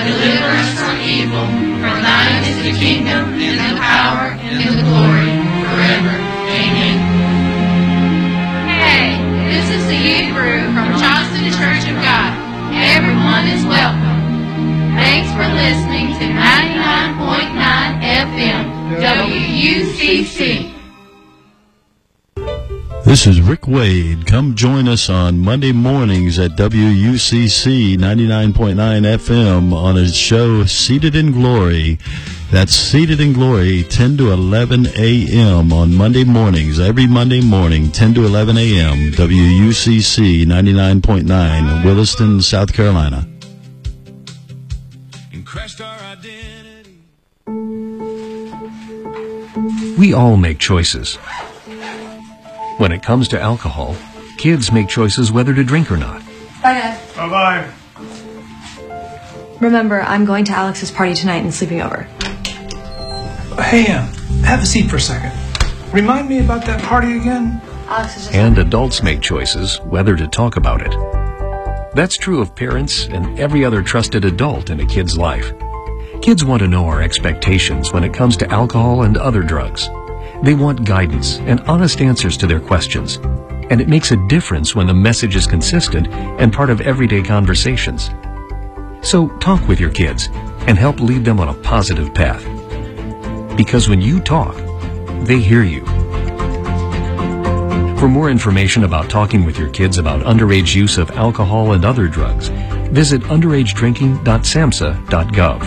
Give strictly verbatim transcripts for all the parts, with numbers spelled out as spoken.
Deliver us from evil. For thine is the kingdom, and the power, and the glory, forever. Amen. Hey, this is the youth group from Charleston Church of God. Everyone is welcome. Thanks for listening to ninety-nine point nine F M, W U C C. This is Rick Wade. Come join us on Monday mornings at W U C C ninety-nine point nine F M on his show Seated in Glory. That's Seated in Glory, ten to eleven a.m. on Monday mornings. Every Monday morning, ten to eleven a.m., W U C C ninety-nine point nine, Williston, South Carolina. We all make choices. When it comes to alcohol, kids make choices whether to drink or not. Bye, Dad. Bye-bye. Remember, I'm going to Alex's party tonight and sleeping over. Hey, um, have a seat for a second. Remind me about that party again? Alex is just... And adults make choices whether to talk about it. That's true of parents and every other trusted adult in a kid's life. Kids want to know our expectations when it comes to alcohol and other drugs. They want guidance and honest answers to their questions. And it makes a difference when the message is consistent and part of everyday conversations. So talk with your kids and help lead them on a positive path. Because when you talk, they hear you. For more information about talking with your kids about underage use of alcohol and other drugs, visit underage drinking dot samhsa dot gov.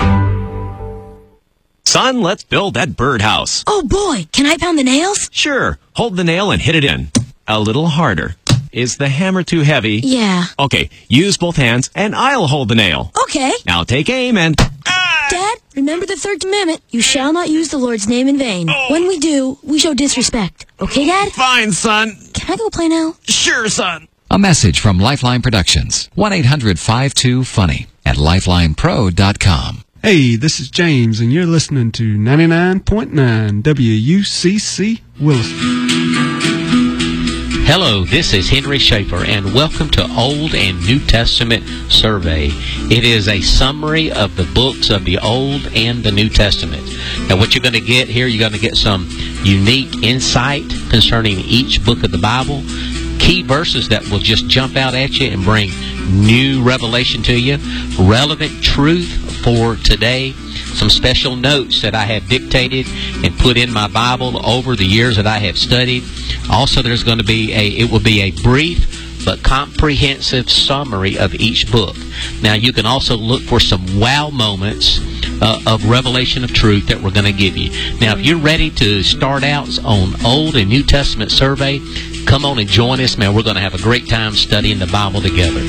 Son, let's build that birdhouse. Oh, boy. Can I pound the nails? Sure. Hold the nail and hit it in. A little harder. Is the hammer too heavy? Yeah. Okay, use both hands, and I'll hold the nail. Okay. Now take aim and... Dad, remember the third commandment. You shall not use the Lord's name in vain. Oh. When we do, we show disrespect. Okay, Dad? Fine, son. Can I go play now? Sure, son. A message from Lifeline Productions. one eight hundred five two funny at lifeline pro dot com. Hey, this is James, and you're listening to ninety-nine point nine W U C C Williston. Hello, this is Henry Schaefer, and welcome to Old and New Testament Survey. It is a summary of the books of the Old and the New Testament. Now, what you're going to get here, you're going to get some unique insight concerning each book of the Bible, key verses that will just jump out at you and bring new revelation to you, relevant truth for today, some special notes that I have dictated and put in my Bible over the years that I have studied. Also, there's going to be a, it will be a brief but comprehensive summary of each book. Now, you can also look for some wow moments uh, of revelation of truth that we're going to give you. Now, if you're ready to start out on Old and New Testament survey, come on and join us, man. We're going to have a great time studying the Bible together.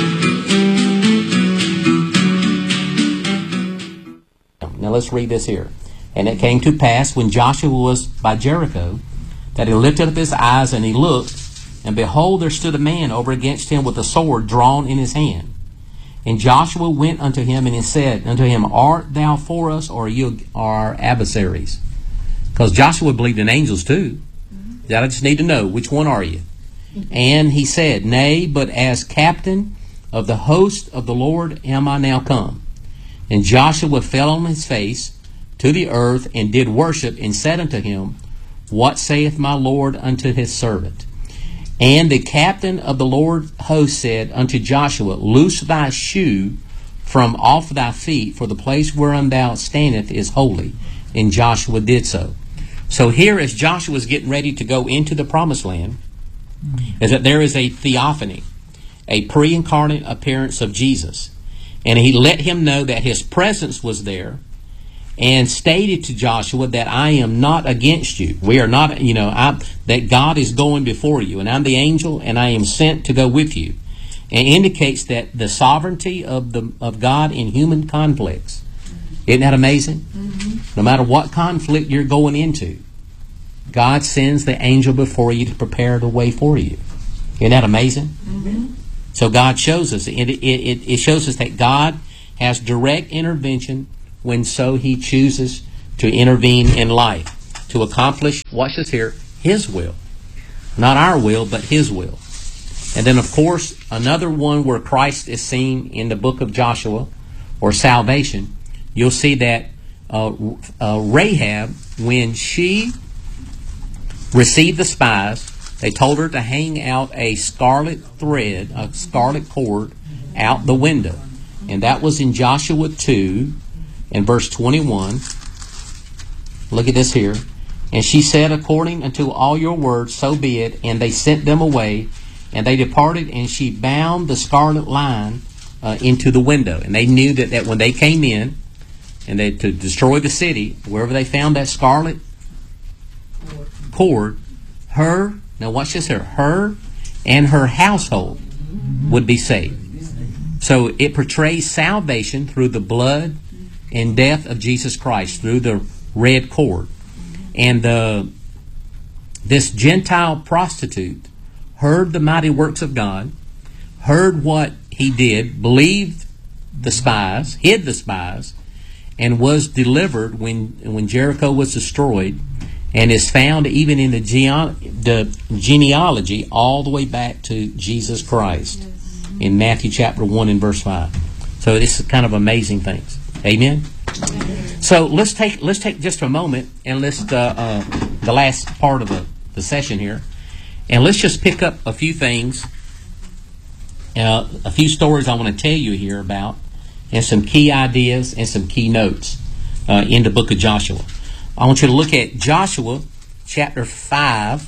Now let's read this here. And it came to pass when Joshua was by Jericho, that he lifted up his eyes and he looked, and behold, there stood a man over against him with a sword drawn in his hand. And Joshua went unto him, and he said unto him, Art thou for us, or are you our adversaries? Because Joshua believed in angels too. That I just need to know, which one are you? And he said, Nay, but as captain of the host of the Lord am I now come. And Joshua fell on his face to the earth, and did worship, and said unto him, What saith my Lord unto his servant? And the captain of the Lord's host said unto Joshua, Loose thy shoe from off thy feet, for the place whereon thou standest is holy. And Joshua did so. So here, as Joshua is getting ready to go into the promised land, is that there is a theophany, a pre-incarnate appearance of Jesus. And he let him know that his presence was there, and stated to Joshua that I am not against you. We are not, you know, I, that God is going before you, and I'm the angel, and I am sent to go with you. And indicates that the sovereignty of the of God in human conflicts. Isn't that amazing? Mm-hmm. No matter what conflict you're going into, God sends the angel before you to prepare the way for you. Isn't that amazing? Mm-hmm. So God shows us, it, it, it shows us that God has direct intervention when so He chooses to intervene in life, to accomplish, watch this here, His will. Not our will, but His will. And then, of course, another one where Christ is seen in the book of Joshua, or salvation, you'll see that uh, uh, Rahab, when she received the spies, they told her to hang out a scarlet thread, a scarlet cord, out the window. And that was in Joshua two and verse twenty-one. Look at this here. And she said, according unto all your words, so be it. And they sent them away, and they departed, and she bound the scarlet line uh, into the window. And they knew that, that when they came in, and they to destroy the city, wherever they found that scarlet cord, her, now watch this here, her and her household would be saved. So it portrays salvation through the blood and death of Jesus Christ, through the red cord. And uh, this Gentile prostitute heard the mighty works of God, heard what he did, believed the spies, hid the spies, and was delivered when when Jericho was destroyed, and is found even in the, gene- the genealogy all the way back to Jesus Christ in Matthew chapter one and verse five. So this is kind of amazing things. Amen? So let's take let's take just a moment and let's uh, uh, the last part of the, the session here, and let's just pick up a few things, uh, a few stories I want to tell you here about, and some key ideas and some key notes uh, in the book of Joshua. I want you to look at Joshua chapter five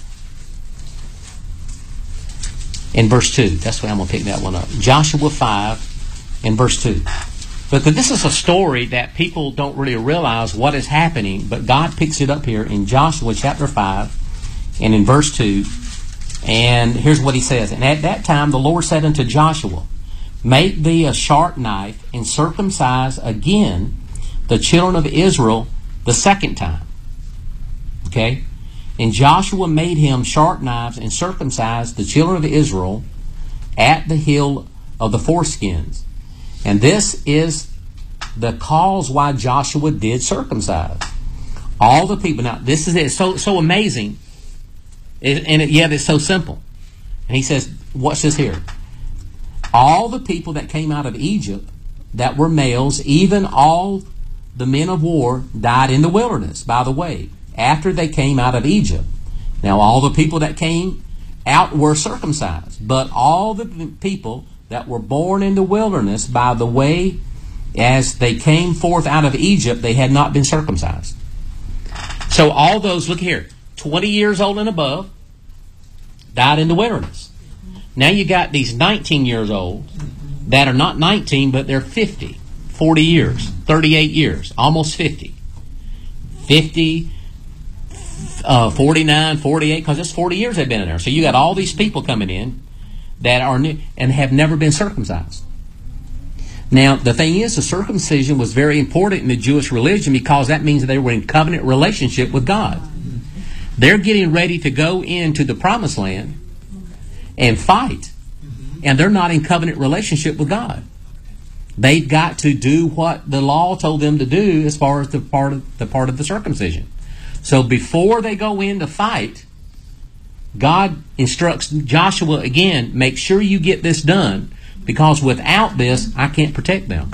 and verse two. That's why I'm going to pick that one up. Joshua five and verse two. Because this is a story that people don't really realize what is happening, but God picks it up here in Joshua chapter five and in verse two. And here's what he says. And at that time the Lord said unto Joshua, make thee a sharp knife, and circumcise again the children of Israel the second time. Okay? And Joshua made him sharp knives and circumcised the children of Israel at the hill of the foreskins. And this is the cause why Joshua did circumcise all the people. Now, this is it. It's so, so amazing. It, and it, yet it's so simple. And he says, what's this here? All the people that came out of Egypt that were males, even all the men of war, died in the wilderness, by the way, after they came out of Egypt. Now, all the people that came out were circumcised, but all the people that were born in the wilderness, by the way, as they came forth out of Egypt, they had not been circumcised. So all those, look here, twenty years old and above, died in the wilderness. Now you got these nineteen years old that are not nineteen, but they're fifty, forty years, thirty-eight years, almost fifty. fifty, uh, forty-nine, forty-eight, because it's forty years they've been in there. So you got all these people coming in that are new and have never been circumcised. Now, the thing is, the circumcision was very important in the Jewish religion because that means they were in covenant relationship with God. They're getting ready to go into the promised land and fight, and they're not in covenant relationship with God. They've got to do what the law told them to do as far as the part of the part of the circumcision. So before they go in to fight, God instructs Joshua again, make sure you get this done, because without this, I can't protect them.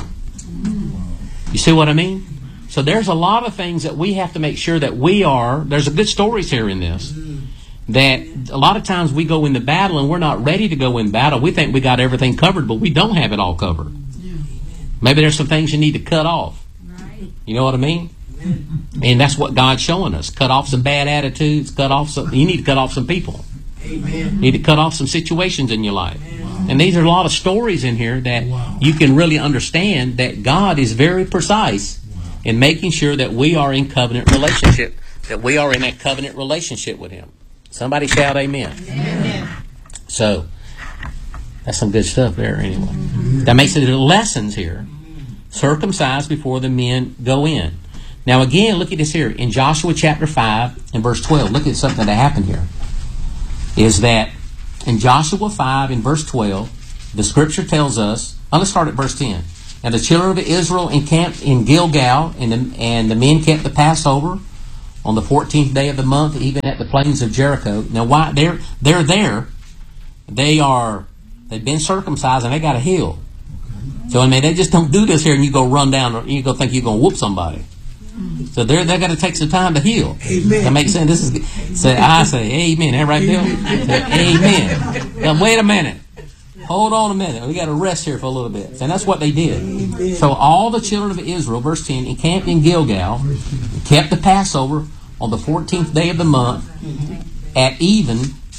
You see what I mean? So there's a lot of things that we have to make sure that we are, there's a good stories here in this, that a lot of times we go into battle and we're not ready to go in battle. We think we got everything covered, but we don't have it all covered. Maybe there's some things you need to cut off. You know what I mean? And that's what God's showing us. Cut off some bad attitudes. Cut off some. You need to cut off some people. Amen. You need to cut off some situations in your life. Wow. And these are a lot of stories in here that wow. you can really understand that God is very precise wow. in making sure that we are in covenant relationship. That we are in that covenant relationship with Him. Somebody shout amen. Amen. So that's some good stuff there. Anyway, that makes it lessons here. Circumcised before the men go in. Now again, look at this here. In Joshua chapter five and verse twelve, look at something that happened here. Is that in Joshua five and verse twelve, the scripture tells us, oh, let's start at verse ten. And the children of Israel encamped in Gilgal, and the, and the men kept the Passover on the fourteenth day of the month, even at the plains of Jericho. Now why they're they're there, they are they've been circumcised and they got a hill. So I mean, they just don't do this here, and you go run down, or you go think you're gonna whoop somebody. So they're they're gonna take some time to heal. Amen. That makes sense. This is say I say amen. That right, Bill? Say, amen. Now wait a minute. Hold on a minute. We got to rest here for a little bit. And that's what they did. So all the children of Israel, verse ten, encamped in Gilgal, kept the Passover on the fourteenth day of the month at even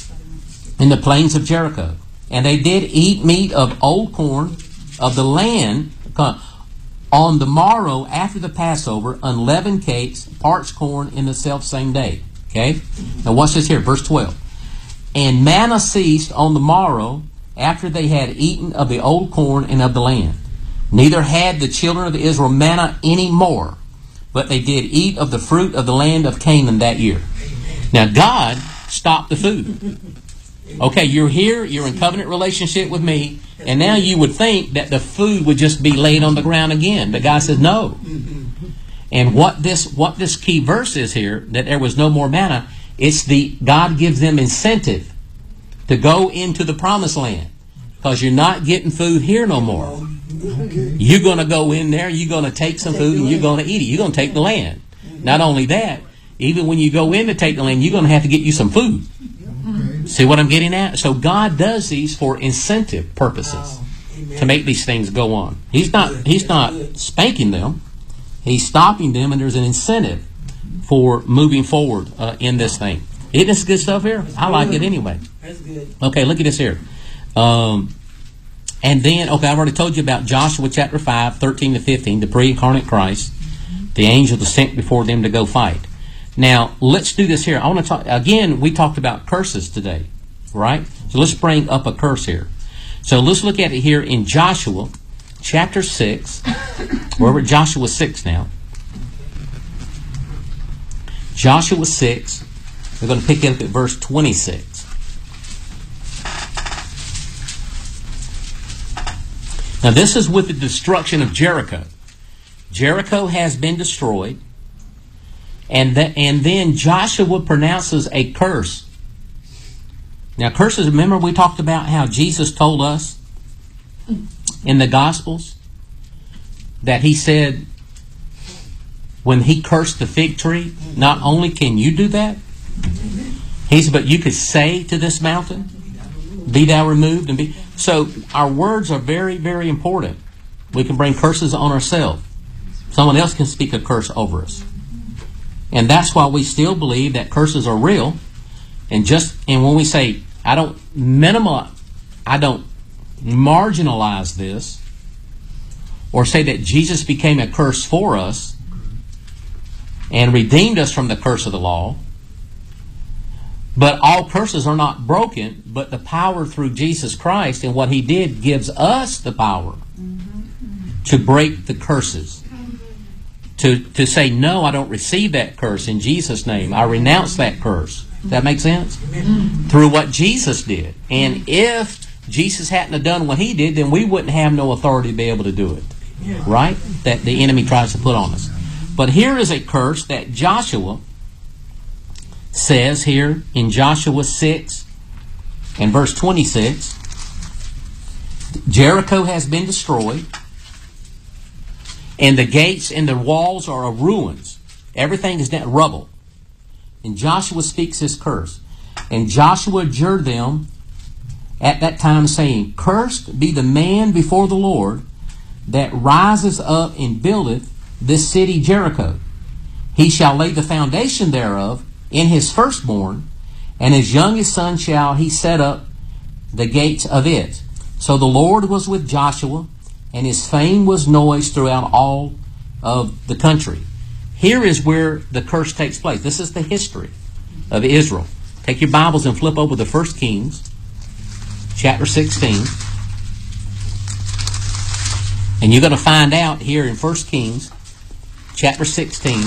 in the plains of Jericho. And they did eat meat of old corn of the land on the morrow after the Passover, unleavened cakes, parched corn in the self-same day. Okay? Now watch this here, verse twelve. And manna ceased on the morrow after they had eaten of the old corn and of the land. Neither had the children of Israel manna any more, but they did eat of the fruit of the land of Canaan that year. Now God stopped the food. Okay, you're here, you're in covenant relationship with me, and now you would think that the food would just be laid on the ground again. But God says no. And what this what this key verse is here, that there was no more manna, it's the God gives them incentive to go into the promised land, because you're not getting food here no more. You're going to go in there, you're going to take some food, and you're going to eat it. You're going to take the land. Not only that, even when you go in to take the land, you're going to have to get you some food. See what I'm getting at? So God does these for incentive purposes, to make these things go on. He's not He's not spanking them. He's stopping them, and there's an incentive for moving forward uh, in this thing. Isn't this good stuff here? I like it anyway. That's good. Okay, look at this here. Um, and then, okay, I've already told you about Joshua chapter five, thirteen to fifteen, the pre-incarnate Christ. The angel was sent before them to go fight. Now, let's do this here. I want to talk, again, we talked about curses today, right? So let's bring up a curse here. So let's look at it here in Joshua chapter six. We're at Joshua six now. Joshua six. We're going to pick up at verse twenty-six. Now this is with the destruction of Jericho. Jericho has been destroyed. And, th- and then Joshua pronounces a curse. Now curses, remember we talked about how Jesus told us in the Gospels that he said when he cursed the fig tree, not only can you do that, he said, but you could say to this mountain, be thou removed. and be. So our words are very, very important. We can bring curses on ourselves. Someone else can speak a curse over us. And that's why we still believe that curses are real. And just and when we say, I don't minimize, I don't marginalize this, or say that Jesus became a curse for us and redeemed us from the curse of the law. But all curses are not broken, but the power through Jesus Christ and what He did gives us the power to break the curses. To, to say, no, I don't receive that curse in Jesus' name. I renounce that curse. Does that make sense? Mm-hmm. Through what Jesus did. And if Jesus hadn't have done what He did, then we wouldn't have no authority to be able to do it. Yeah. Right? That the enemy tries to put on us. But here is a curse that Joshua says here in Joshua six and verse twenty-six. Jericho has been destroyed, and the gates and the walls are of ruins. Everything is that rubble. And Joshua speaks this curse. And Joshua adjured them at that time, saying, Cursed be the man before the Lord that rises up and buildeth this city Jericho. He shall lay the foundation thereof in his firstborn, and his youngest son shall he set up the gates of it. So the Lord was with Joshua, and his fame was noised throughout all of the country. Here is where the curse takes place. This is the history of Israel. Take your Bibles and flip over to First Kings, chapter sixteen. And you're going to find out here in First Kings, chapter sixteen,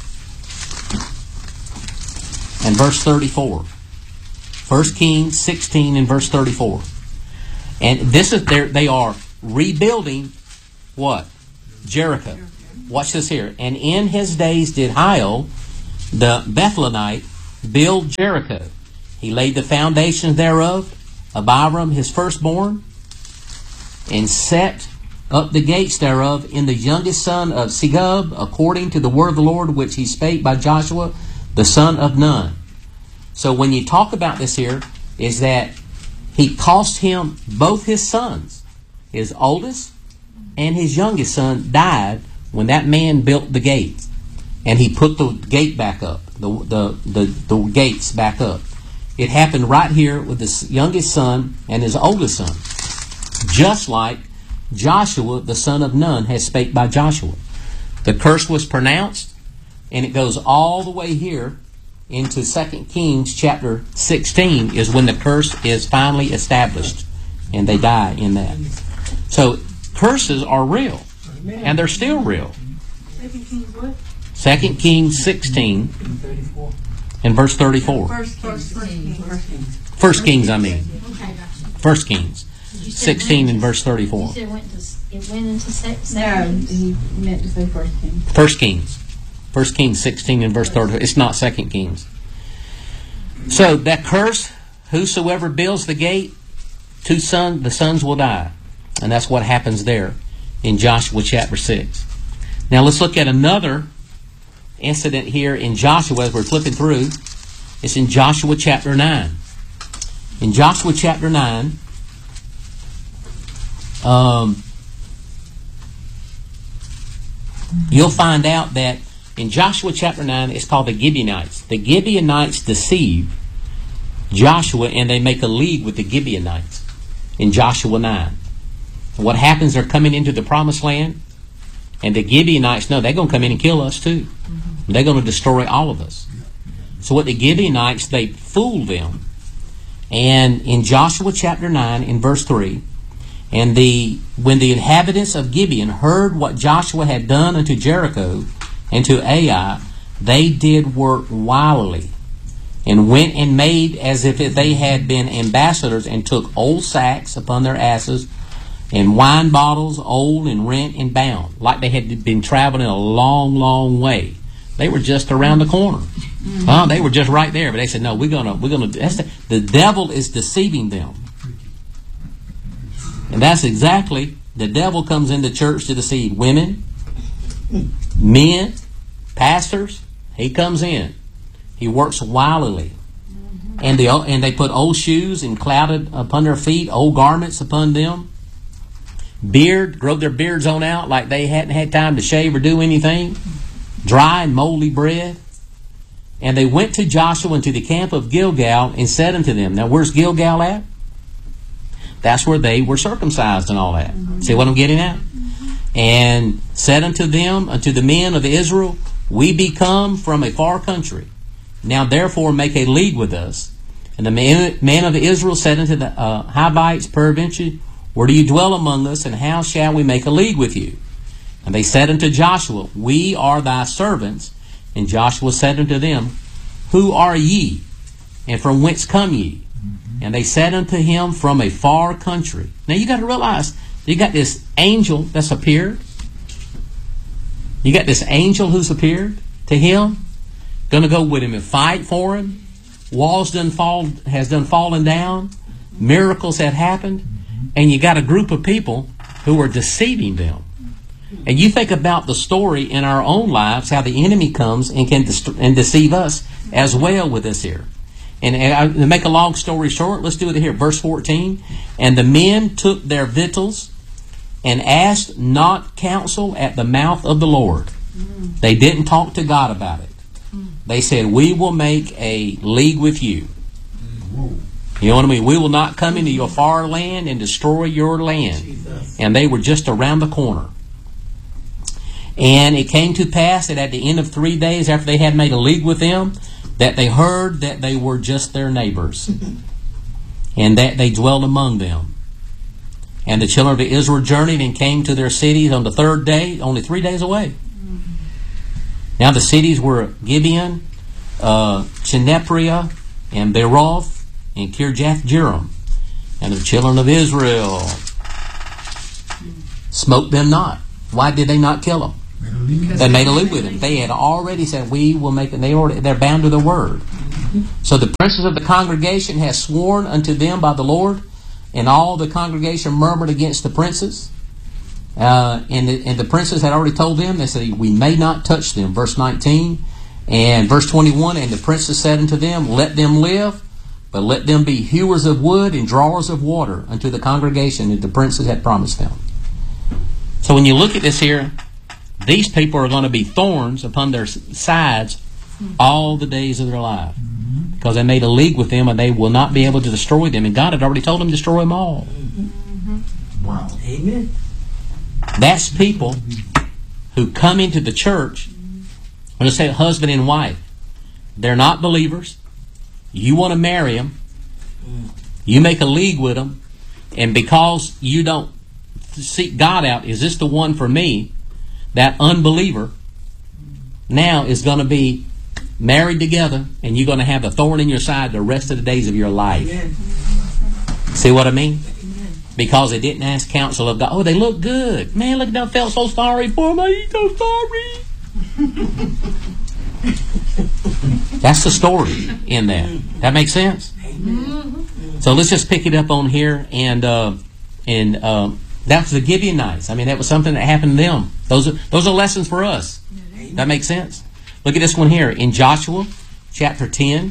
and verse thirty-four. First Kings sixteen and verse thirty-four. And this is their, they are rebuilding what? Jericho. Watch this here. And in his days did Hiel, the Bethlehemite, build Jericho. He laid the foundations thereof, Abiram his firstborn, and set up the gates thereof in the youngest son of Segub, according to the word of the Lord which he spake by Joshua, the son of Nun. So when you talk about this here, is that he cost him both his sons. His oldest and his youngest son died when that man built the gate. And he put the gate back up, the, the, the, the gates back up. It happened right here with his youngest son and his oldest son. Just like Joshua, the son of Nun, has spake by Joshua. The curse was pronounced, and it goes all the way here into Second Kings chapter sixteen is when the curse is finally established, and they die in that. So curses are real, and they're still real. Second Kings what? Second Kings sixteen and verse thirty-four. First Kings. First Kings. First Kings, I mean. Okay, gotcha. First Kings sixteen and verse thirty-four. You said it went, to, it went into sec- No, second Kings? he meant to say First Kings. First Kings. First Kings sixteen and verse thirty-four. It's not Second Kings. So that curse, whosoever builds the gate, two sons, the sons will die. And that's what happens there in Joshua chapter six. Now let's look at another incident here in Joshua as we're flipping through. It's in Joshua chapter nine. In Joshua chapter nine, um, you'll find out that in Joshua chapter nine, it's called the Gibeonites. The Gibeonites deceive Joshua, and they make a league with the Gibeonites in Joshua nine. What happens, they're coming into the promised land, and the Gibeonites know they're going to come in and kill us too. Mm-hmm. They're going to destroy all of us. So what the Gibeonites, they fool them. And in Joshua chapter nine, in verse three, and the when the inhabitants of Gibeon heard what Joshua had done unto Jericho and to Ai, they did work wildly, and went and made as if they had been ambassadors, and took old sacks upon their asses, and wine bottles old and rent and bound, like they had been traveling a long, long way. They were just around the corner. Mm-hmm. Oh, they were just right there, but they said, "No, we're gonna, we're gonna." That's the, the devil is deceiving them, and that's exactly the devil comes into church to deceive women, men, pastors. He comes in. He works wildly, mm-hmm. and they and they put old shoes and clouded upon their feet, old garments upon them. Beard, grow their beards on out like they hadn't had time to shave or do anything. Dry and moldy bread. And they went to Joshua into the camp of Gilgal and said unto them, now where's Gilgal at? That's where they were circumcised and all that. Mm-hmm. See what I'm getting at? Mm-hmm. And said unto them, unto the men of Israel, we be come from a far country. Now therefore make a league with us. And the man, man of Israel said unto the uh, Hivites, peradventure, where do you dwell among us, and how shall we make a league with you? And they said unto Joshua, we are thy servants. And Joshua said unto them, who are ye, and from whence come ye? Mm-hmm. And they said unto him, from a far country. Now you got to realize, you got this angel that's appeared. You got this angel who's appeared to him, going to go with him and fight for him. Walls done fall, has done fallen down. Miracles have happened. And you got a group of people who are deceiving them. And you think about the story in our own lives, how the enemy comes and can dest- and deceive us as well with this here. And, and I, to make a long story short, let's do it here. Verse fourteen. And the men took their victuals and asked not counsel at the mouth of the Lord. Mm. They didn't talk to God about it. Mm. They said, we will make a league with you. Mm. You know what I mean? We will not come into your far land and destroy your land. Jesus. And they were just around the corner. And it came to pass that at the end of three days after they had made a league with them, that they heard that they were just their neighbors, and that they dwelled among them. And the children of Israel journeyed and came to their cities on the third day, only three days away. Mm-hmm. Now the cities were Gibeon, uh, Chenepria, and Beeroth, and Kirjath-jearim. And the children of Israel smote them not. Why did they not kill them? They made a league with him. They had already said, we will make it. They already, they're bound to their word. Mm-hmm. So the princes of the congregation has sworn unto them by the Lord, and all the congregation murmured against the princes. Uh, and, the, and the princes had already told them, they said, we may not touch them. Verse nineteen and verse twenty-one, and the princes said unto them, let them live, but let them be hewers of wood and drawers of water unto the congregation that the princes had promised them. So when you look at this here, these people are going to be thorns upon their sides all the days of their life, because they made a league with them and they will not be able to destroy them. And God had already told them to destroy them all. Wow. Amen. That's people who come into the church, let's say husband and wife. They're not believers. You want to marry them. You make a league with them. And because you don't seek God out, is this the one for me? That unbeliever now is going to be married together, and you're going to have a thorn in your side the rest of the days of your life. Amen. See what I mean? Amen. Because they didn't ask counsel of God. Oh, they look good. Man, look, I felt so sorry for them. I'm so sorry. That's the story in that. That makes sense? Amen. So let's just pick it up on here. And uh, and uh, that was the Gibeonites. I mean, that was something that happened to them. Those are, those are lessons for us. Amen. That makes sense? Look at this one here. In Joshua chapter ten.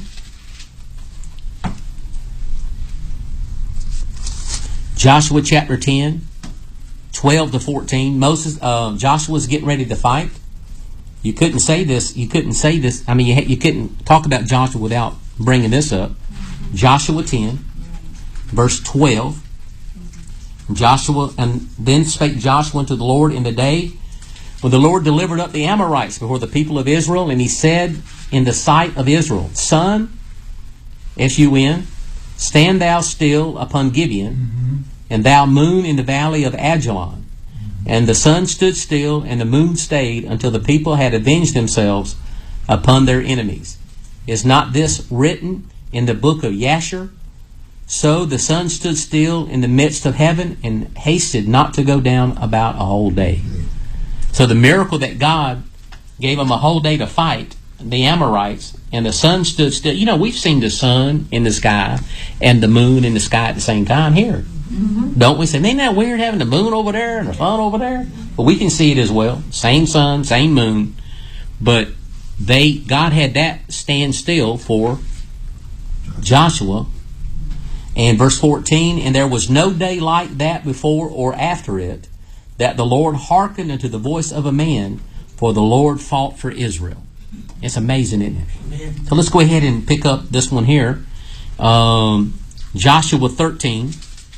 Joshua chapter ten, twelve to fourteen. Moses, uh, Joshua was getting ready to fight. You couldn't say this. You couldn't say this. I mean, you, you couldn't talk about Joshua without bringing this up. Joshua ten, verse twelve. Joshua, and then spake Joshua unto the Lord in the day when the Lord delivered up the Amorites before the people of Israel, and he said in the sight of Israel, Sun, S U N, stand thou still upon Gibeon, mm-hmm. and thou moon in the valley of Ajalon. And the sun stood still, and the moon stayed, until the people had avenged themselves upon their enemies. Is not this written in the book of Yashar? So the sun stood still in the midst of heaven, and hasted not to go down about a whole day. So the miracle that God gave them a whole day to fight the Amorites, and the sun stood still. You know, we've seen the sun in the sky and the moon in the sky at the same time here. Mm-hmm. Don't we say, ain't that weird having the moon over there and the sun over there? But we can see it as well. Same sun, same moon. But they God had that stand still for Joshua. And verse fourteen, and there was no day like that before or after it, that the Lord hearkened unto the voice of a man, for the Lord fought for Israel. It's amazing, isn't it? Amen. So let's go ahead and pick up this one here. Um, Joshua thirteen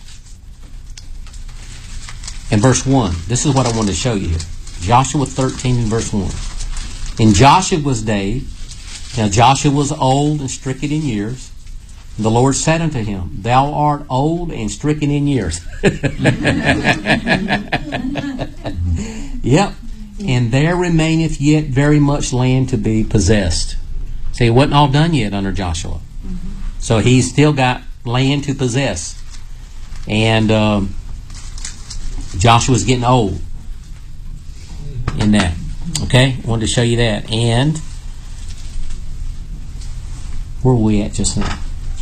and verse one. This is what I want to show you here. Joshua thirteen and verse one. In Joshua's day, now Joshua was old and stricken in years. And the Lord said unto him, Thou art old and stricken in years. Yep. And there remaineth yet very much land to be possessed. See, it wasn't all done yet under Joshua. Mm-hmm. So he's still got land to possess. And um, Joshua's getting old in that. Okay? I wanted to show you that. And where were we at just now?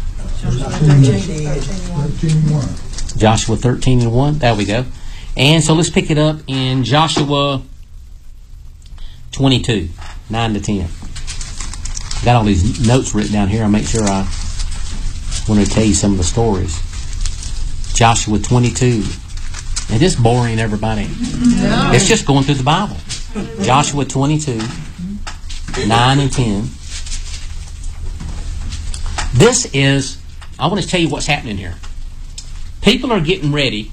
Joshua thirteen and one. There we go. And so let's pick it up in Joshua twenty-two, nine to ten. Got all these notes written down here. I'll make sure I want to tell you some of the stories. Joshua twenty-two. And it's boring, everybody. No. It's just going through the Bible. Joshua twenty-two, nine and ten. This is, I want to tell you what's happening here. People are getting ready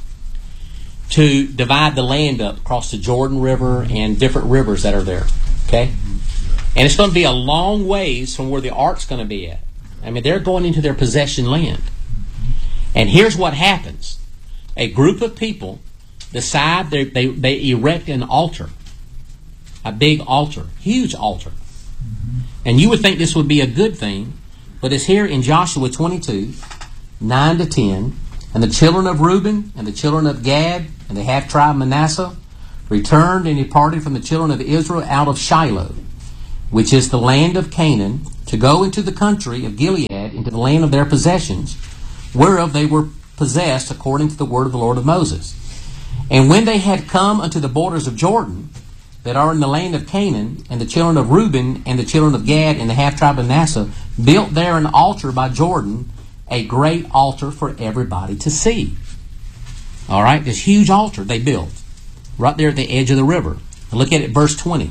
to divide the land up across the Jordan River and different rivers that are there. Okay? And it's going to be a long ways from where the ark's going to be at. I mean, they're going into their possession land. And here's what happens. A group of people decide they, they, they erect an altar. A big altar. Huge altar. And you would think this would be a good thing, but it's here in Joshua twenty-two, nine to ten. And the children of Reuben and the children of Gad and the half-tribe Manasseh returned and departed from the children of Israel out of Shiloh, which is the land of Canaan, to go into the country of Gilead, into the land of their possessions, whereof they were possessed according to the word of the Lord of Moses. And when they had come unto the borders of Jordan, that are in the land of Canaan, and the children of Reuben and the children of Gad and the half tribe of Manasseh built there an altar by Jordan, a great altar for everybody to see. All right, this huge altar they built right there at the edge of the river. Look at it, verse twenty.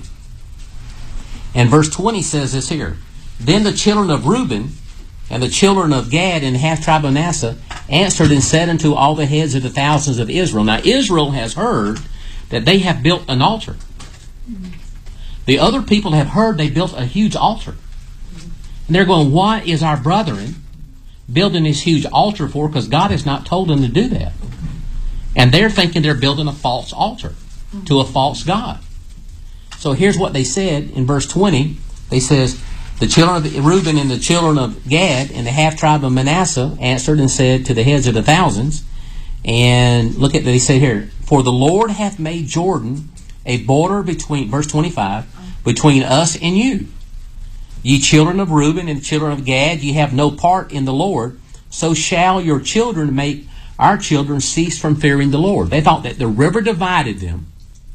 And verse twenty says this here. Then the children of Reuben and the children of Gad and the half tribe of Manasseh answered and said unto all the heads of the thousands of Israel. Now Israel has heard that they have built an altar. The other people have heard they built a huge altar. And they're going, what is our brethren building this huge altar for? Because God has not told them to do that. And they're thinking they're building a false altar to a false God. So here's what they said in verse twenty. They says, the children of Reuben and the children of Gad and the half tribe of Manasseh answered and said to the heads of the thousands, and look at, they say here, for the Lord hath made Jordan a border between, verse twenty-five, between us and you. Ye children of Reuben and children of Gad, ye have no part in the Lord, so shall your children make our children cease from fearing the Lord. They thought that the river divided them.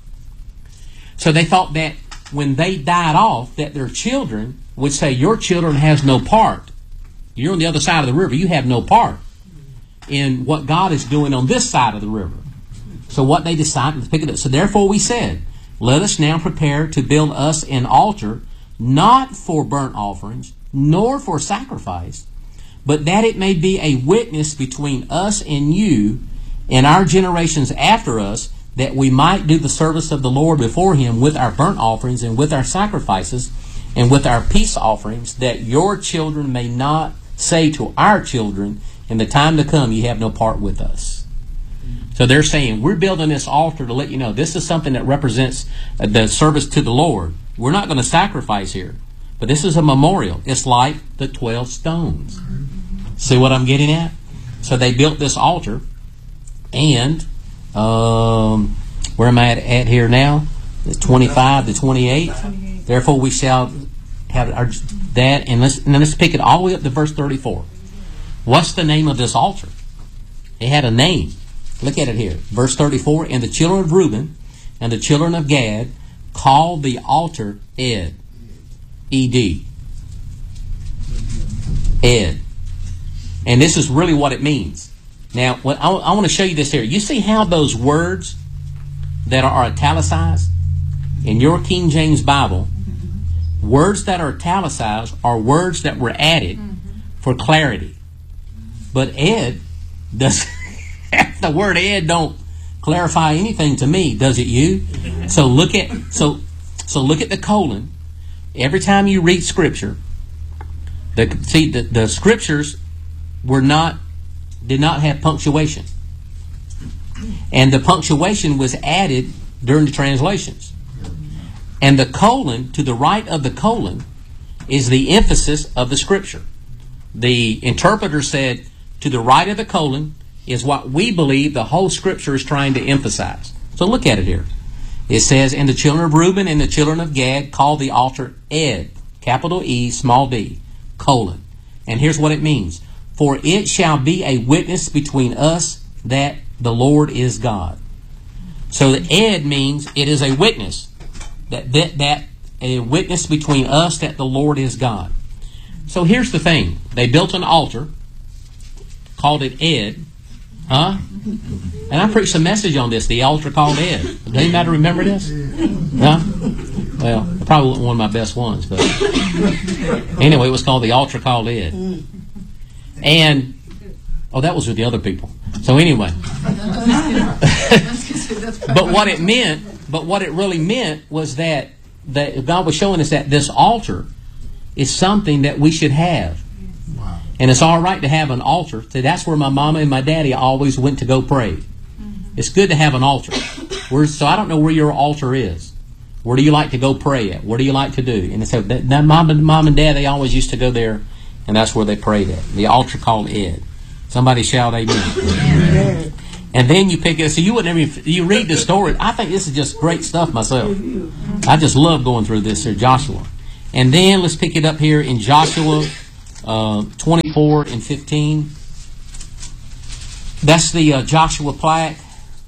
So they thought that when they died off, that their children would say, your children has no part. You're on the other side of the river. You have no part in what God is doing on this side of the river. So what they decided to pick it up. So therefore we said, let us now prepare to build us an altar, not for burnt offerings, nor for sacrifice, but that it may be a witness between us and you and our generations after us, that we might do the service of the Lord before Him with our burnt offerings and with our sacrifices and with our peace offerings, that your children may not say to our children, in the time to come, you have no part with us. So they're saying, we're building this altar to let you know this is something that represents the service to the Lord. We're not going to sacrifice here, but this is a memorial. It's like the twelve stones. See what I'm getting at? So they built this altar, and um, where am I at, at here now? twenty-five to twenty-eight. Therefore we shall have our, that, and let's, and then let's pick it all the way up to verse thirty-four. What's the name of this altar? It had a name. Look at it here. Verse thirty-four, and the children of Reuben and the children of Gad called the altar Ed. E D. Ed. And this is really what it means. Now, what I, I want to show you this here. You see how those words that are italicized in your King James Bible, words that are italicized are words that were added for clarity. But Ed does the word Ed don't clarify anything to me, does it you? So look at so so look at the colon. Every time you read Scripture, the see the, the Scriptures were not did not have punctuation, and the punctuation was added during the translations. And the colon to the right of the colon is the emphasis of the Scripture. The interpreter said, to the right of the colon is what we believe the whole Scripture is trying to emphasize. So look at it here. It says, and the children of Reuben and the children of Gad called the altar Ed, capital E, small d, colon. And here's what it means. For it shall be a witness between us that the Lord is God. So the Ed means it is a witness. That, that, that a witness between us that the Lord is God. So here's the thing. They built an altar, called it Ed. Huh? And I preached a message on this, the altar called Ed. Does anybody remember this? Huh? Well, it probably wasn't one of my best ones, but anyway, it was called the altar called Ed. And, oh, that was with the other people. So anyway. But what it meant, but what it really meant was that, that God was showing us that this altar is something that we should have. And it's all right to have an altar. So that's where my mama and my daddy always went to go pray. Mm-hmm. It's good to have an altar. Where, so I don't know where your altar is. Where do you like to go pray at? What do you like to do? And so that, that mom, and, mom and dad, they always used to go there, and that's where they prayed at. The altar called Ed. Somebody shout amen. Amen. And then you pick it. So you wouldn't even, you read the story. I think this is just great stuff myself. I just love going through this here, Joshua. And then let's pick it up here in Joshua uh, twenty-four and fifteen. That's the uh, Joshua plaque.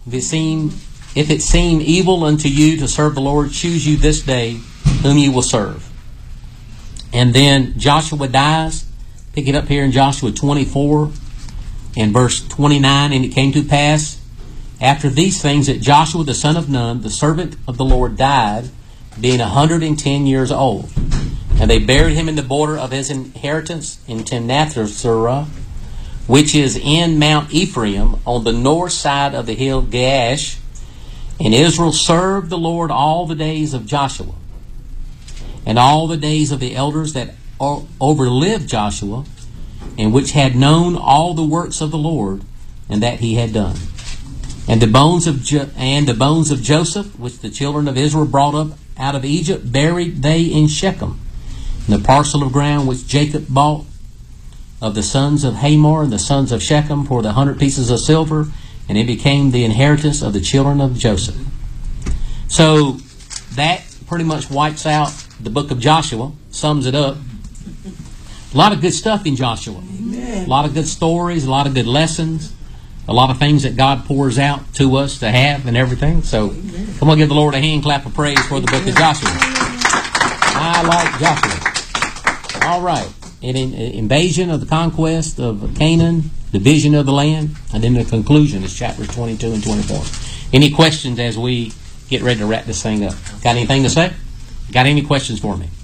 if it seem if it seem evil unto you to serve the Lord, choose you this day whom you will serve. And then Joshua dies. Pick it up here in Joshua twenty-four and verse twenty-nine. And it came to pass after these things that Joshua the son of Nun, the servant of the Lord, died, being a hundred and ten years old. And they buried him in the border of his inheritance in Timnath-serah, which is in Mount Ephraim, on the north side of the hill Gaash. And Israel served the Lord all the days of Joshua, and all the days of the elders that overlived Joshua, and which had known all the works of the Lord, and that he had done. And the bones of jo- and the bones of Joseph, which the children of Israel brought up out of Egypt, buried they in Shechem, in the parcel of ground which Jacob bought of the sons of Hamor and the sons of Shechem for the hundred pieces of silver, and it became the inheritance of the children of Joseph. So that pretty much wipes out the book of Joshua, sums it up. A lot of good stuff in Joshua. Amen. A lot of good stories, a lot of good lessons, a lot of things that God pours out to us to have and everything. So Amen. Come on, give the Lord a hand clap of praise for the book of Joshua. I like Joshua. All right. An invasion of the conquest of Canaan, division of the land, and then the conclusion is chapters twenty-two and twenty-four. Any questions as we get ready to wrap this thing up? Got anything to say? Got any questions for me?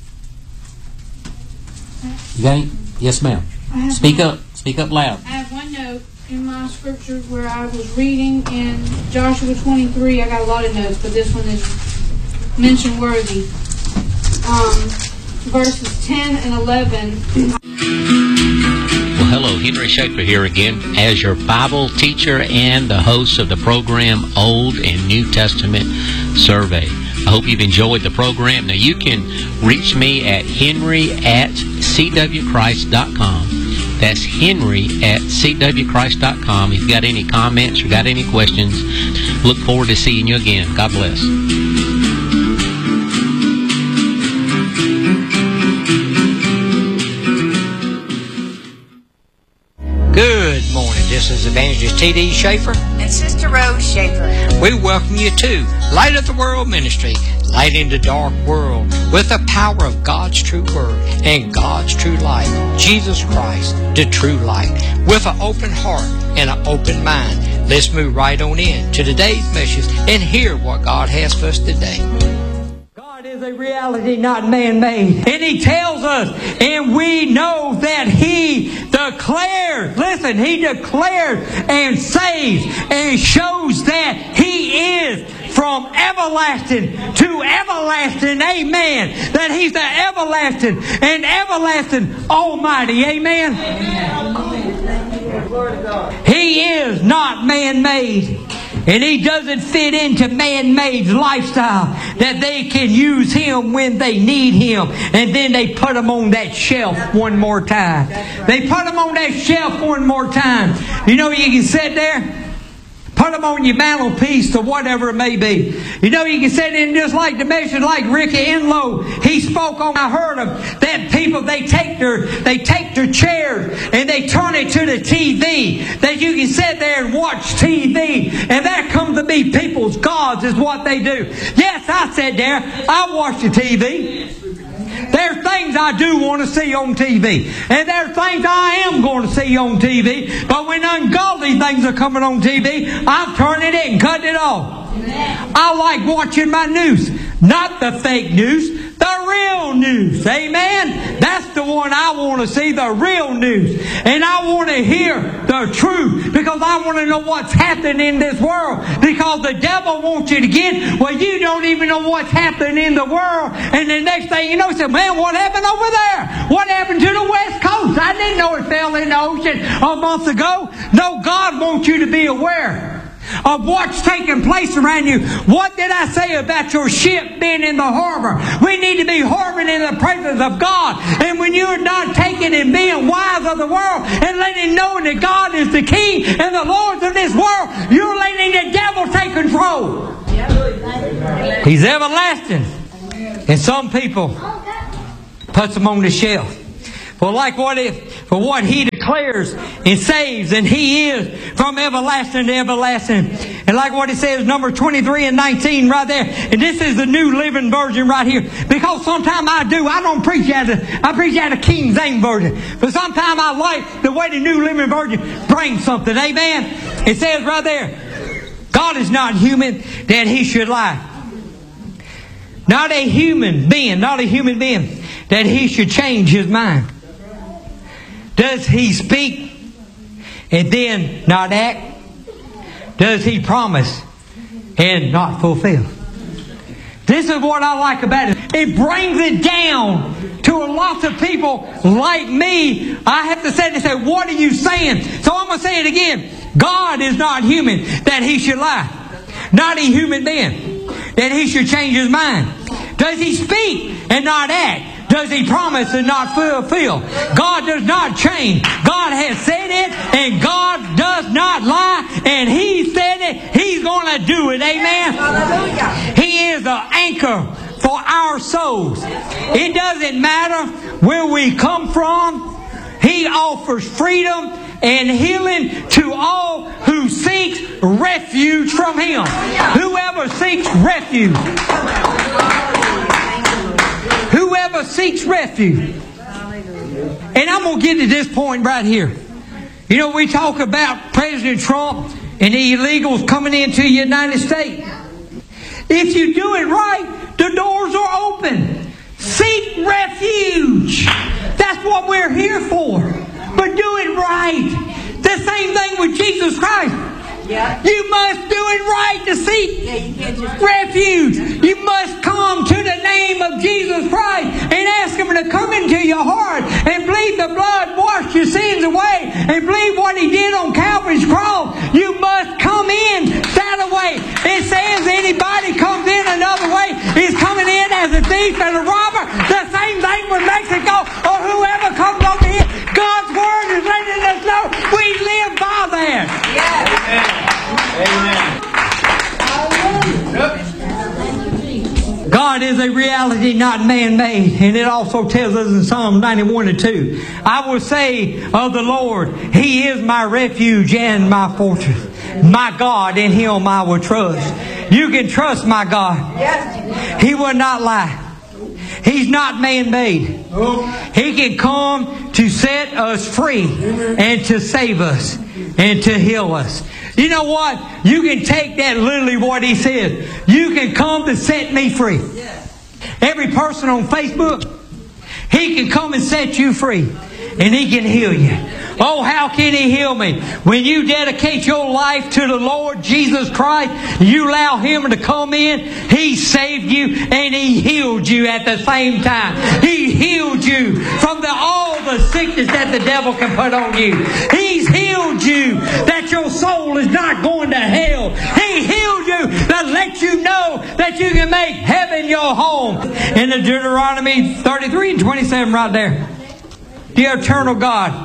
You got any? Yes, ma'am. Speak up. Speak up loud. I have one note in my scripture where I was reading in Joshua twenty-three. I got a lot of notes, but this one is mention worthy. Um, verses ten and eleven. Well, hello, Henry Schaefer here again as your Bible teacher and the host of the program Old and New Testament Survey. I hope you've enjoyed the program. Now, you can reach me at henry at c w christ dot com. That's henry at c w christ dot com. If you've got any comments or got any questions, look forward to seeing you again. God bless. Good morning. This is Evangelist T D Schaefer and Sister Rose Schaefer. We welcome you to Light of the World Ministry, lighting the dark world with the power of God's true word and God's true light, Jesus Christ, the true light. With an open heart and an open mind, let's move right on in to today's message and hear what God has for us today. God is a reality, not man-made. And He tells us, and we know that He declares, listen, He declares and saves and shows that He is from everlasting to everlasting, amen. That He's the everlasting and everlasting Almighty, amen. Amen. He is not man-made. And He doesn't fit into man-made lifestyle that they can use Him when they need Him. And then they put Him on that shelf one more time. They put Him on that shelf one more time. You know, you can sit there, put Him on your mantelpiece or whatever it may be. You know, you can sit in just like the message like Ricky Enlow. He spoke on, I heard of that people, they take their, they take their chairs and they turn it to the T V. That you can sit there and watch T V. And that comes to be people's gods is what they do. Yes, I sat there. I watch the T V. There's things I do want to see on T V. And there's things I am going to see on T V. But when ungodly things are coming on T V, I'm turning it and cutting it off. Amen. I like watching my news. Not the fake news. The real news. Amen. That's the one I want to see. The real news. And I want to hear the truth. Because I want to know what's happening in this world. Because the devil wants you to get, well, you don't even know what's happening in the world. And the next thing you know, you say, man, what happened over there? What happened to the West Coast? I didn't know it fell in the ocean a month ago. No, God wants you to be aware of what's taking place around you. What did I say about your ship being in the harbor? We need to be harboring in the presence of God. And when you're not taking and being wise of the world and letting know that God is the King and the Lord of this world, you're letting the devil take control. He's everlasting. And some people puts them on the shelf. For like what if, for what He declares and saves, and He is from everlasting to everlasting. And like what it says, number twenty-three and nineteen right there. And this is the New Living Version right here. Because sometimes I do, I don't preach out of, I preach out of King James Version. But sometimes I like the way the New Living Version brings something. Amen. It says right there, God is not human that He should lie. Not a human being, not a human being that He should change His mind. Does He speak and then not act? Does He promise and not fulfill? This is what I like about it. It brings it down to a lot of people like me. I have to say, they say, what are you saying? So I'm going to say it again. God is not human that He should lie. Not a human being that He should change His mind. Does He speak and not act? Does He promise and not fulfill? God does not change. God has said it, and God does not lie. And He said it, He's going to do it. Amen. Hallelujah. He is an anchor for our souls. It doesn't matter where we come from. He offers freedom and healing to all who seeks refuge from Him. Whoever seeks refuge. Whoever seeks refuge. And I'm going to get to this point right here. You know, we talk about President Trump and the illegals coming into the United States. If you do it right, the doors are open. Seek refuge. That's what we're here for. But do it right. The same thing with Jesus Christ. Yeah. You must do it right to seek yeah, you can't just refuge. You must come to the name of Jesus Christ and ask Him to come into your heart and believe the blood washed your sins away and believe what He did on Calvary's cross. You must come in that way. It says anybody comes in another way is coming in as a thief and a robber. The same thing with Mexico or whoever comes over here. God's Word is letting us know we live by that. Yes. Amen. God is a reality not man-made. And it also tells us in Psalm ninety-one and two, I will say of the Lord, He is my refuge and my fortress. My God, in Him I will trust. You can trust my God. He will not lie. He's not man-made. He can come to set us free and to save us and to heal us. You know what? You can take that literally what He said. You can come to set me free. Every person on Facebook, He can come and set you free. And He can heal you. Oh, how can He heal me? When you dedicate your life to the Lord Jesus Christ, you allow Him to come in, He saved you and He healed you at the same time. He healed you from the, all the sickness that the devil can put on you. He's healed you that your soul is not going to hell. He healed you to let you know that you can make heaven your home. In the Deuteronomy thirty-three and twenty-seven right there. The eternal God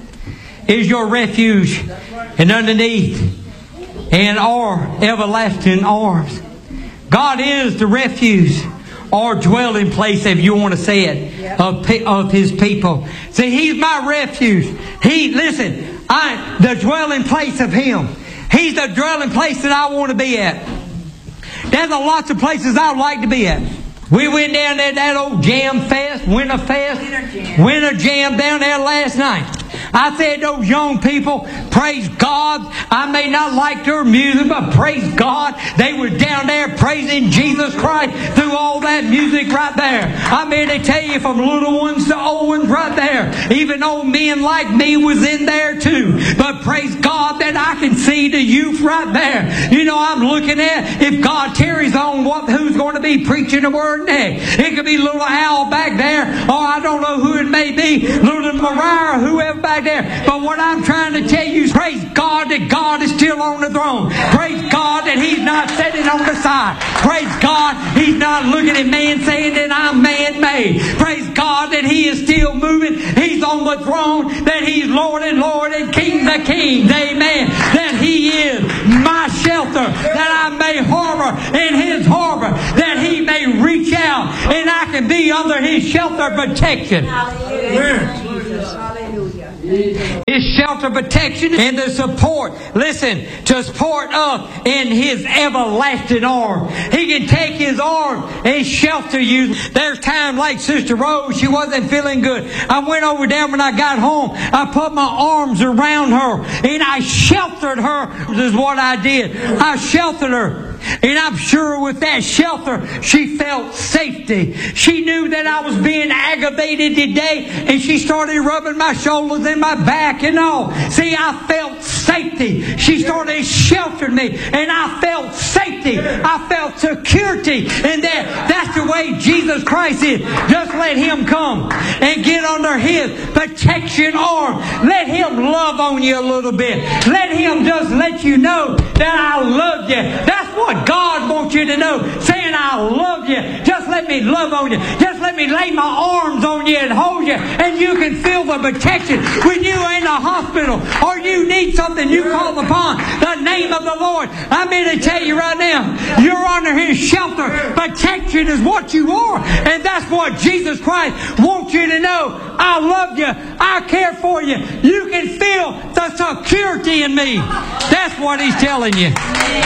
is your refuge and underneath and our everlasting arms. God is the refuge or dwelling place, if you want to say it, of, of His people. See, He's my refuge. He, listen, I, the dwelling place of Him. He's the dwelling place that I want to be at. There's a lots of places I would like to be at. We went down there, that old Jam Fest, Winter Fest, Winter Jam, Winter Jam down there last night. I said, those young people, praise God. I may not like their music, but praise God. They were down there praising Jesus Christ through all that music right there. I'm here to tell you, from little ones to old ones right there. Even old men like me was in there too. But praise God that I can see the youth right there. You know, I'm looking at, if God tarries on, what who's going to be preaching the Word next. It could be little Al back there, or I don't know who it may be, little Mariah, whoever back there. But what I'm trying to tell you is, praise God that God is still on the throne. Praise God that He's not sitting on the side. Praise God He's not looking at man saying that I'm man-made. Praise God that He is still moving. He's on the throne. That He's Lord and Lord and King the Kings. Amen. That He is my shelter. That I may harbor in His harbor. That He may reach out and I can be under His shelter protection. Hallelujah. Hallelujah. His shelter, protection, and the support. Listen, to support up in His everlasting arm. He can take His arm and shelter you. There's times like Sister Rose, she wasn't feeling good. I went over there when I got home. I put my arms around her and I sheltered her. This is what I did. I sheltered her. And I'm sure with that shelter, she felt safety. She knew that I was being aggravated today, and she started rubbing my shoulders and my back and all. See, I felt safety. She started sheltering me, and I felt safety. I felt security. And that, that's the way Jesus Christ is. Just let Him come and get under His protection arm. Let Him love on you a little bit. Let Him just let you know that I love you. That's what God wants you to know. Saying, I love you. Just let me love on you. Just let me lay my arms on you and hold you. And you can feel the protection. When you're in a hospital or you need something, you call upon the name of the Lord. I'm here to tell you right now, you're under His shelter. Protection is what you are. And that's what Jesus Christ wants you to know. I love you. I care for you. You can feel the security in me. That's what He's telling you.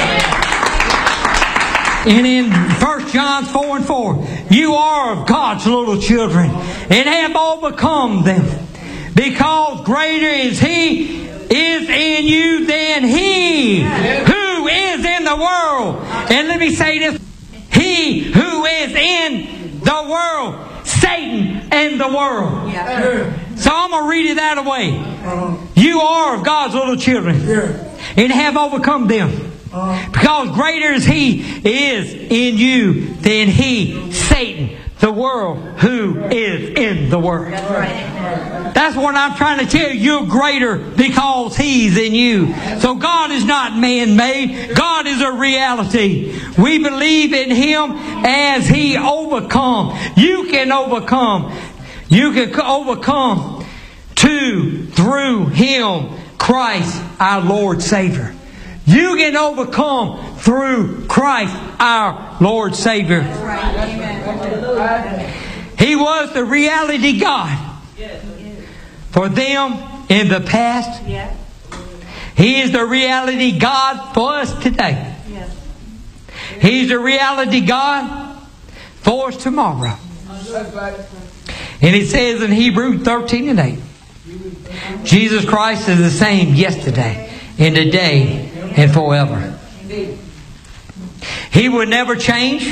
And in First John four and four, you are of God's little children and have overcome them, because greater is He is in you than he who is in the world. And let me say this, he who is in the world, Satan and the world. So I'm going to read it that way. You are of God's little children and have overcome them. Because greater is He is in you than he, Satan, the world, who is in the world. That's right. That's what I'm trying to tell you. You're greater because He's in you. So God is not man-made. God is a reality. We believe in Him as He overcome. You can overcome. You can overcome to, through Him, Christ, our Lord Savior. You can overcome through Christ, our Lord Savior. He was the reality God for them in the past. He is the reality God for us today. He's the reality God for us tomorrow. And it says in Hebrews thirteen and eight, Jesus Christ is the same yesterday and today and forever. He will never change.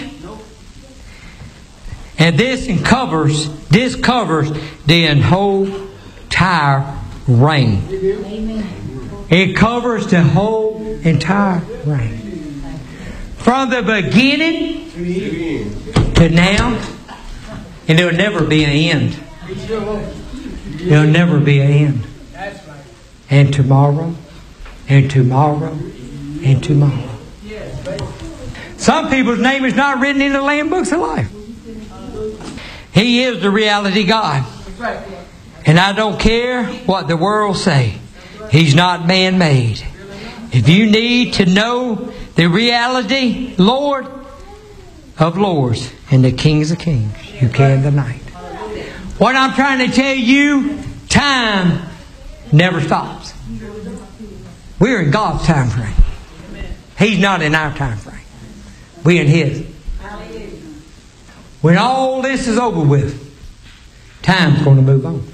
And this covers this covers the whole entire reign. It covers the whole entire reign. From the beginning to now, and there will never be an end. There will never be an end. And tomorrow, and tomorrow, and tomorrow. Some people's name is not written in the Lamb Books of Life. He is the reality God. And I don't care what the world say. He's not man-made. If you need to know the reality, Lord of Lords and the Kings of Kings, you can tonight. What I'm trying to tell you, time never stops. We're in God's time frame. He's not in our time frame. We're in His. When all this is over with, time's going to move on.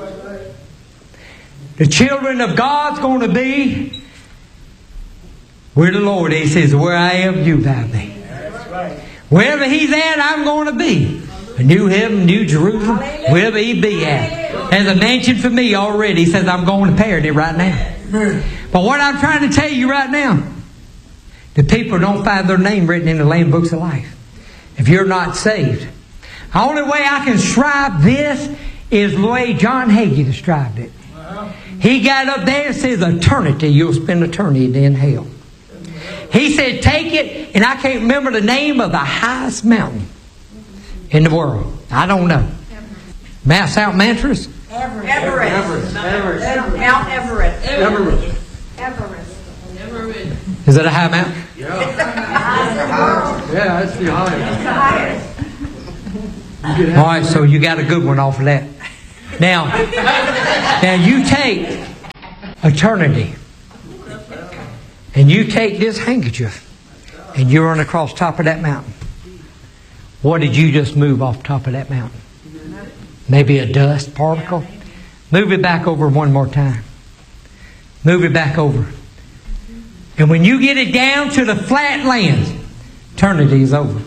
The children of God's going to be where the Lord is. He says, where I am, you thou be. Wherever He's at, I'm going to be. A new heaven, new Jerusalem, wherever He be at. There's a mansion for me already. He says, I'm going to parody right now. But what I'm trying to tell you right now, the people don't find their name written in the Lamb Books of Life. If you're not saved. The only way I can describe this is the way John Hagee described it. He got up there and says, eternity, you'll spend eternity in hell. He said, take it, and I can't remember the name of the highest mountain in the world. I don't know. Mount Saint Mantrus? Everest. Everest. Everest. Everest. Mount Everest. Everest. Everest. Everest. Is that a high mountain? Yeah. Yeah, that's the highest. It's the highest. All right, so you got a good one off of that. Now, now you take eternity, and you take this handkerchief, and you run across top of that mountain. What did you just move off top of that mountain? Maybe a dust particle? Move it back over one more time. Move it back over. And when you get it down to the flat land, eternity is over.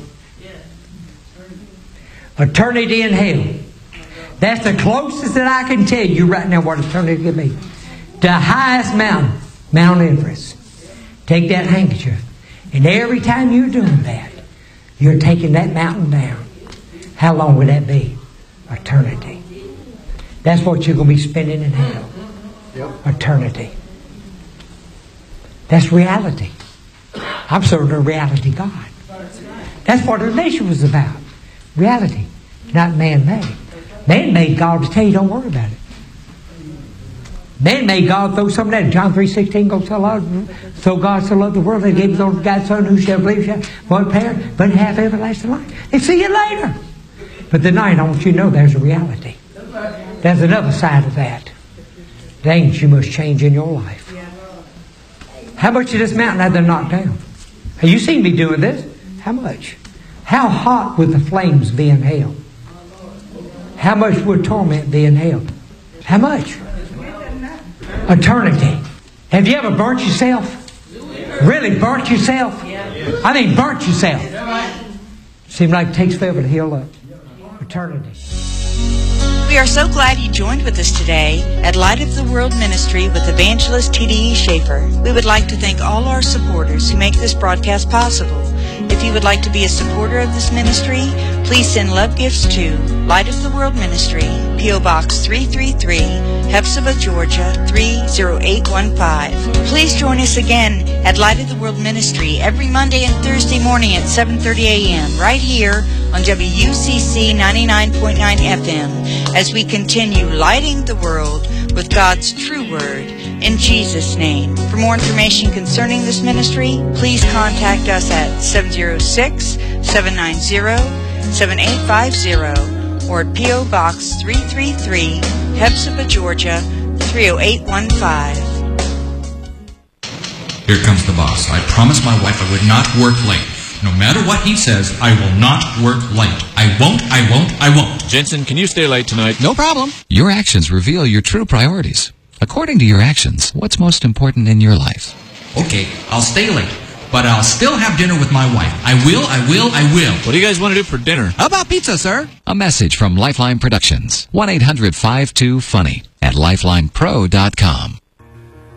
Eternity in hell. That's the closest that I can tell you right now what eternity can be. The highest mountain, Mount Everest. Take that handkerchief, and every time you're doing that, you're taking that mountain down. How long would that be? Eternity. That's what you're going to be spending in hell. Yep. Eternity. That's reality. I'm serving a reality God. That's what religion was about. Reality, not man-made. Man-made God will tell you, don't worry about it. Man-made God throw some of that in John three sixteen, go so, loved, so God so loved the world that he gave his only begotten Son, who shall believe shall one parent, but have everlasting life. And see you later. But tonight, I want you to know there's a reality. There's another side of that. Things you must change in your life. How much of this mountain have they knocked down? Have you seen me doing this? How much? How hot would the flames be in hell? How much would torment be in hell? How much? Eternity. Have you ever burnt yourself? Really burnt yourself? I mean burnt yourself. Seems like it takes forever to heal up. Eternity. We are so glad you joined with us today at Light of the World Ministry with Evangelist T D E Schaefer. We would like to thank all our supporters who make this broadcast possible. If you would like to be a supporter of this ministry, please send love gifts to Light of the World Ministry, P O Box three three three, Hephzibah, Georgia three zero eight one five. Please join us again at Light of the World Ministry every Monday and Thursday morning at seven thirty a.m. right here on W U C C ninety-nine point nine F M as we continue lighting the world with God's true word in Jesus' name. For more information concerning this ministry, please contact us at seven zero six, seven nine zero, seven eight five zero or at P O Box three three three, Hephzibah, Georgia three zero eight one five. Here comes the boss. I promised my wife I would not work late. No matter what he says, I will not work late. I won't, I won't, I won't. Jensen, can you stay late tonight? No problem. Your actions reveal your true priorities. According to your actions, what's most important in your life? Okay, I'll stay late, but I'll still have dinner with my wife. I will, I will, I will. What do you guys want to do for dinner? How about pizza, sir? A message from Lifeline Productions. one eight hundred five two funny at lifeline pro dot com.